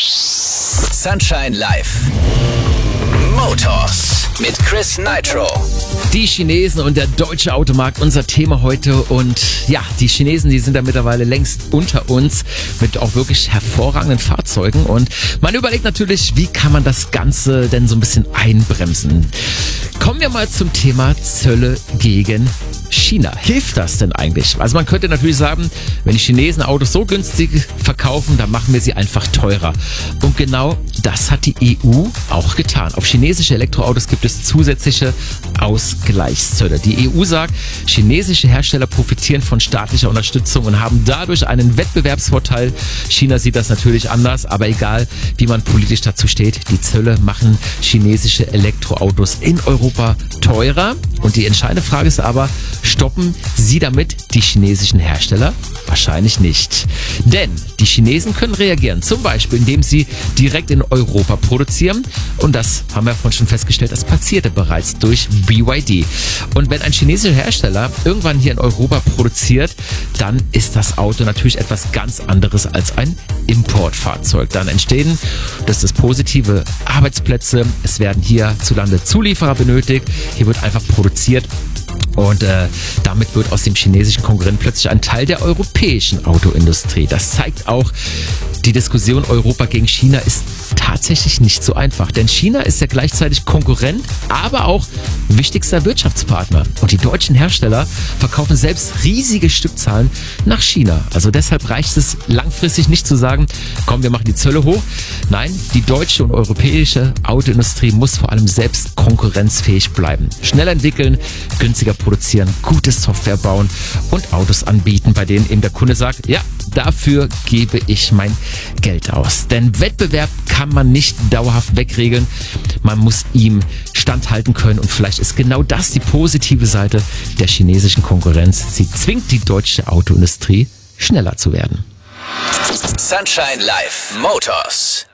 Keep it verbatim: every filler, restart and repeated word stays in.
Sunshine Live. Motors mit Chris Nitro. Die Chinesen und der deutsche Automarkt, unser Thema heute. Und ja, die Chinesen, die sind da mittlerweile längst unter uns mit auch wirklich hervorragenden Fahrzeugen. Und man überlegt natürlich, wie kann man das Ganze denn so ein bisschen einbremsen? Kommen wir mal zum Thema Zölle gegen China. Hilft das denn eigentlich? Also man könnte natürlich sagen, wenn die Chinesen Autos so günstig verkaufen, dann machen wir sie einfach teurer. Und genau das hat die E U auch getan. Auf chinesische Elektroautos gibt es zusätzliche Ausgleichszölle. Die E U sagt, chinesische Hersteller profitieren von staatlicher Unterstützung und haben dadurch einen Wettbewerbsvorteil. China sieht das natürlich anders, aber egal, wie man politisch dazu steht, die Zölle machen chinesische Elektroautos in Europa teurer. Und die entscheidende Frage ist aber, stoppen sie damit die chinesischen Hersteller? Wahrscheinlich nicht. Denn die Chinesen können reagieren, zum Beispiel indem sie direkt in Europa produzieren. Und das haben wir vorhin schon festgestellt, das passierte bereits durch B Y D. Und wenn ein chinesischer Hersteller irgendwann hier in Europa produziert, dann ist das Auto natürlich etwas ganz anderes als ein Importfahrzeug. Dann entstehen, das ist das Positive, Arbeitsplätze. Es werden hierzulande Zulieferer benötigt. Hier wird einfach produziert. Und äh, damit wird aus dem chinesischen Konkurrenten plötzlich ein Teil der europäischen Autoindustrie. Das zeigt auch, die Diskussion Europa gegen China ist tatsächlich nicht so einfach. Denn China ist ja gleichzeitig Konkurrent, aber auch wichtigster Wirtschaftspartner. Und die deutschen Hersteller verkaufen selbst riesige Stückzahlen nach China. Also deshalb reicht es langfristig nicht zu sagen, komm, wir machen die Zölle hoch. Nein, die deutsche und europäische Autoindustrie muss vor allem selbst konkurrenzfähig bleiben. Schnell entwickeln, günstiger produzieren, gute Software bauen und Autos anbieten, bei denen eben der Kunde sagt, ja, dafür gebe ich mein Geld aus. Denn Wettbewerb kann man nicht dauerhaft wegregeln. Man muss ihm standhalten können. Und vielleicht ist genau das die positive Seite der chinesischen Konkurrenz. Sie zwingt die deutsche Autoindustrie, schneller zu werden. Sunshine Live. Motors.